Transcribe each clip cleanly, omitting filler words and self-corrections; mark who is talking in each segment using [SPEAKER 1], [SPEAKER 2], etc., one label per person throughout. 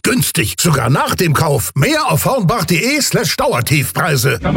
[SPEAKER 1] günstig, sogar nach dem Kauf. Mehr auf hornbach.de/Dauertiefpreise.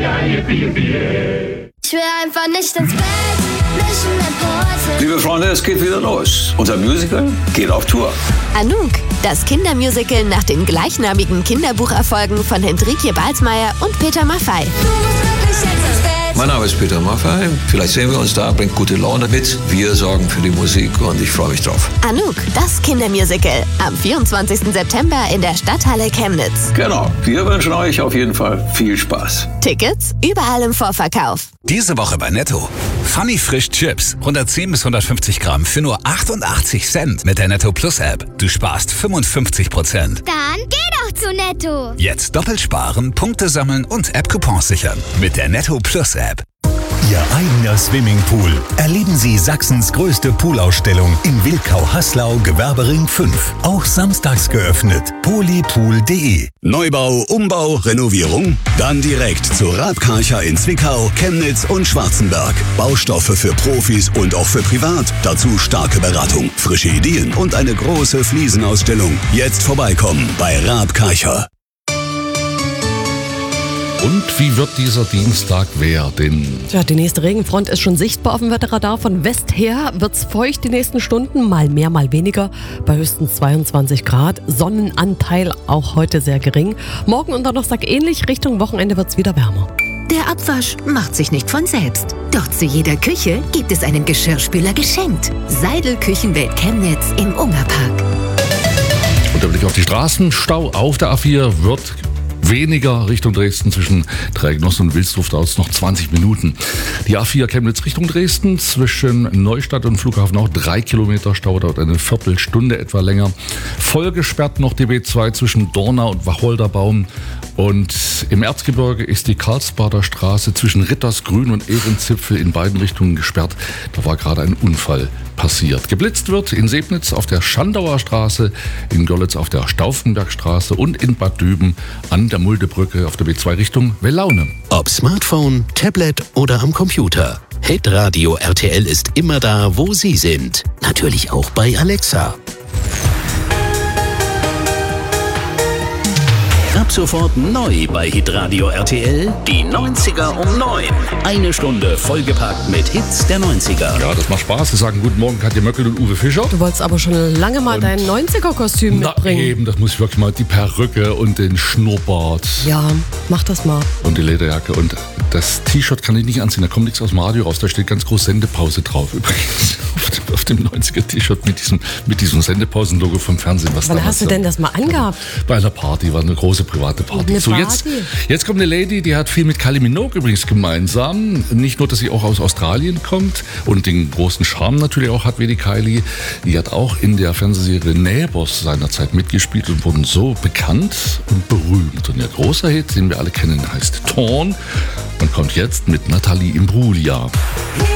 [SPEAKER 2] Ich will einfach nicht ins Bett, nicht in mein Pose.
[SPEAKER 3] Liebe Freunde, es geht wieder los. Unser Musical geht auf Tour.
[SPEAKER 4] Anouk, das Kindermusical nach den gleichnamigen Kinderbucherfolgen von Hendrikje Balsmeier und Peter Maffay.
[SPEAKER 2] Du musst wirklich jetzt ins Bett.
[SPEAKER 3] Mein Name ist Peter Maffay. Vielleicht sehen wir uns da, bringt gute Laune mit. Wir sorgen für die Musik und ich freue mich drauf.
[SPEAKER 4] Anouk, das Kindermusical. Am 24. September in der Stadthalle Chemnitz.
[SPEAKER 3] Genau, wir wünschen euch auf jeden Fall viel Spaß.
[SPEAKER 4] Tickets überall im Vorverkauf.
[SPEAKER 5] Diese Woche bei Netto. Funny Frisch Chips. 110 bis 150 Gramm für nur 88 Cent mit der Netto Plus App. Du sparst 55%.
[SPEAKER 2] Dann geh doch zu Netto.
[SPEAKER 5] Jetzt doppelt sparen, Punkte sammeln und App-Coupons sichern. Mit der Netto Plus App.
[SPEAKER 6] Ihr eigener Swimmingpool. Erleben Sie Sachsens größte Poolausstellung in Wilkau-Haslau, Gewerbering 5. Auch samstags geöffnet. polypool.de.
[SPEAKER 7] Neubau, Umbau, Renovierung? Dann direkt zu Raab Karcher in Zwickau, Chemnitz und Schwarzenberg. Baustoffe für Profis und auch für privat. Dazu starke Beratung, frische Ideen und eine große Fliesenausstellung. Jetzt vorbeikommen bei Raab Karcher.
[SPEAKER 8] Und wie wird dieser Dienstag werden?
[SPEAKER 9] Tja, die nächste Regenfront ist schon sichtbar auf dem Wetterradar. Von West her wird's feucht die nächsten Stunden, mal mehr, mal weniger, bei höchstens 22 Grad. Sonnenanteil auch heute sehr gering. Morgen und Donnerstag ähnlich, Richtung Wochenende wird's wieder wärmer.
[SPEAKER 10] Der Abwasch macht sich nicht von selbst. Doch zu jeder Küche gibt es einen Geschirrspüler geschenkt. Seidel Küchenwelt Chemnitz im Ungerpark.
[SPEAKER 8] Und der Blick auf die Straßen. Stau auf der A4 wird weniger Richtung Dresden. Zwischen Trägnossen und Wilsdruff dauert es noch 20 Minuten. Die A4 Chemnitz Richtung Dresden zwischen Neustadt und Flughafen auch 3 Kilometer Stau, dauert eine Viertelstunde etwa länger. Voll gesperrt noch die B2 zwischen Dornau und Wacholderbaum. Und im Erzgebirge ist die Karlsbader Straße zwischen Rittersgrün und Ehrenzipfel in beiden Richtungen gesperrt. Da war gerade ein Unfall passiert. Geblitzt wird in Sebnitz auf der Schandauer Straße, in Görlitz auf der Stauffenbergstraße und in Bad Düben an der Muldebrücke auf der B2 Richtung Wellaune.
[SPEAKER 11] Ob Smartphone, Tablet oder am Computer. Hitradio RTL ist immer da, wo Sie sind. Natürlich auch bei Alexa. Ab sofort neu bei Hitradio RTL, die 90er um 9. Eine Stunde vollgepackt mit Hits der 90er.
[SPEAKER 8] Ja, das macht Spaß. Wir sagen guten Morgen, Katja Möckel und Uwe Fischer.
[SPEAKER 9] Du wolltest aber schon lange mal dein 90er-Kostüm mitbringen.
[SPEAKER 8] Eben, das muss ich wirklich mal. Die Perücke und den Schnurrbart.
[SPEAKER 9] Ja, mach das mal.
[SPEAKER 8] Und die Lederjacke. Und das T-Shirt kann ich nicht anziehen, da kommt nichts aus dem Radio raus. Da steht ganz groß Sendepause drauf übrigens. Auf dem 90er-T-Shirt mit diesem Sendepausen-Logo vom Fernsehen.
[SPEAKER 9] Wann hast du denn das mal angehabt?
[SPEAKER 8] Bei einer Party, war eine große private Party.
[SPEAKER 9] Eine Party?
[SPEAKER 8] Jetzt kommt eine Lady, die hat viel mit Kylie Minogue übrigens gemeinsam. Nicht nur, dass sie auch aus Australien kommt und den großen Charme natürlich auch hat wie die Kylie. Die hat auch in der Fernsehserie Neighbours seinerzeit mitgespielt und wurden so bekannt und berühmt. Und ihr großer Hit, den wir alle kennen, heißt Torn und kommt jetzt mit Nathalie Imbruglia.